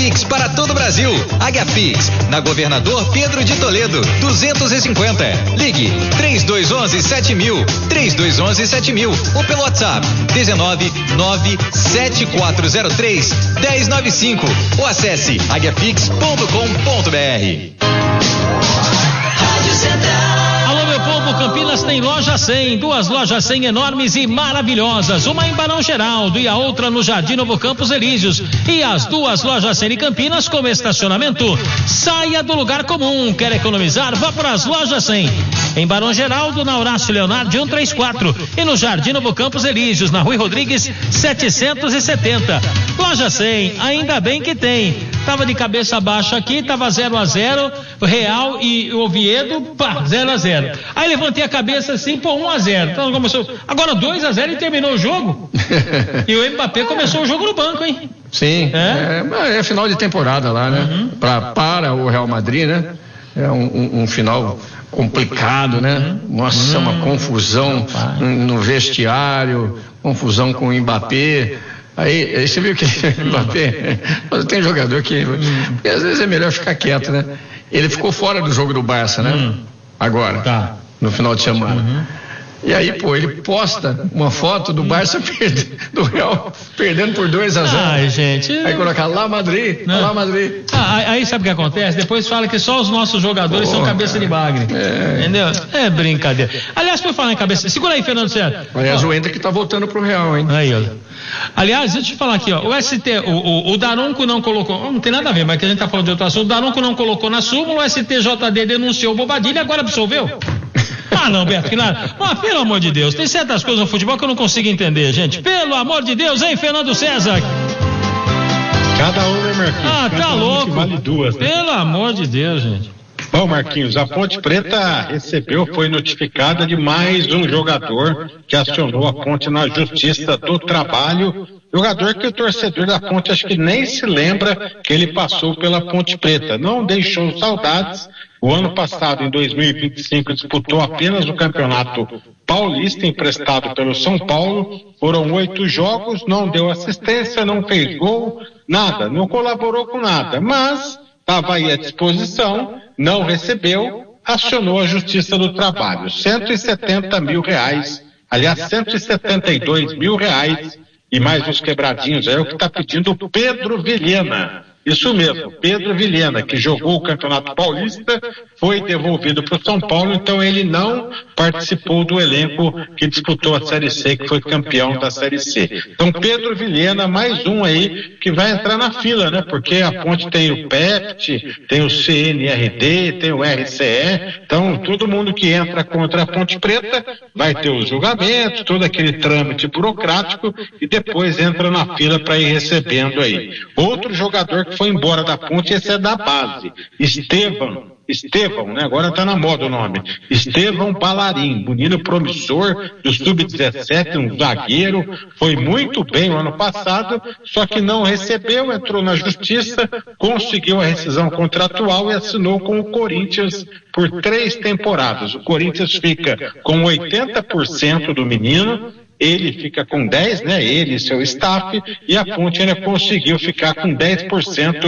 Pix para todo o Brasil. Águia Pix, na Governador Pedro de Toledo, 250. Ligue 3211-7000, 3211-7000 ou pelo WhatsApp 1997403-1095 ou acesse aguiapix.com.br. Rádio Central. Alô, meu povo, Campinas tem loja 100, 2 lojas 100 enormes e maravilhosas, uma em Barão Geraldo e a outra no Jardim Novo Campos Elíseos, e as 2 lojas 100 em Campinas com estacionamento. Saia do lugar comum, quer economizar? Vá para as lojas 100, em Barão Geraldo, na Horácio Leonardo 134 e no Jardim Novo Campos Elíseos, na Rui Rodrigues 770. Loja 100, ainda bem que tem. Tava de cabeça baixa aqui, tava 0-0, Real e Oviedo, pá, 0-0. Aí levantei a cabeça assim, pô, 1-0. Então começou, agora 2-0 e terminou o jogo. E o Mbappé começou o jogo no banco, hein? Sim, é final de temporada lá, né? Para o Real Madrid, né? É um final complicado, né? Nossa, uma confusão no vestiário, confusão com o Mbappé. Aí você viu que o Mbappé, tem jogador que às vezes é melhor ficar quieto, né? Ele ficou fora do jogo do Barça, né? Agora, no final de semana. E aí, pô, ele posta uma foto do Barça do Real perdendo por 2-0. Ai, gente. Aí colocar lá Madrid, lá Madrid. Aí sabe o que acontece? Depois fala que só os nossos jogadores são cabeça de bagre. Entendeu? É brincadeira. Aliás, por falar em cabeça, segura aí, Fernando Sérgio. Aliás, o Ender que tá voltando pro Real, hein? Aí, olha. Aliás, deixa eu te falar aqui, ó. O ST, o Daronco não colocou, não tem nada a ver, mas que a gente tá falando de outro assunto. O Daronco não colocou na súmula, o STJD denunciou Bobadilha e agora absolveu. Não, Beto, que nada. Mas, pelo amor de Deus, tem certas coisas no futebol que eu não consigo entender, gente. Pelo amor de Deus, hein, Fernando César? Cada um, né, Marquinhos? Tá louco. Vale 2, né? Pelo amor de Deus, gente. Bom, Marquinhos, a Ponte Preta foi notificada de mais um jogador que acionou a Ponte na Justiça do Trabalho. Jogador que o torcedor da Ponte acho que nem se lembra que ele passou pela Ponte Preta. Não deixou saudades. O ano passado, em 2025, disputou apenas o Campeonato Paulista, emprestado pelo São Paulo. Foram 8 jogos, não deu assistência, não fez gol, nada, não colaborou com nada. Mas estava aí à disposição, não recebeu, acionou a Justiça do Trabalho. R$170 mil, aliás, R$172 mil, e mais uns quebradinhos, é o que está pedindo o Pedro Vilhena. Isso mesmo, Pedro Vilhena, que jogou o Campeonato Paulista, foi devolvido para o São Paulo, então ele não participou do elenco que disputou a Série C, que foi campeão da Série C. Então Pedro Vilhena, mais um aí que vai entrar na fila, né? Porque a Ponte tem o PEPT, tem o CNRD, tem o RCE, então todo mundo que entra contra a Ponte Preta vai ter os julgamentos, todo aquele trâmite burocrático e depois entra na fila para ir recebendo aí. Outro jogador que foi embora da Ponte, esse é da base, Estevão, né? Agora tá na moda o nome. Estevão Balarim, menino promissor do Sub-17, um zagueiro, foi muito bem o ano passado, só que não recebeu, entrou na justiça, conseguiu a rescisão contratual e assinou com o Corinthians por 3 temporadas. O Corinthians fica com 80% do menino, ele fica com 10%, né? Ele e seu staff, e a Ponte ainda conseguiu ficar com 10%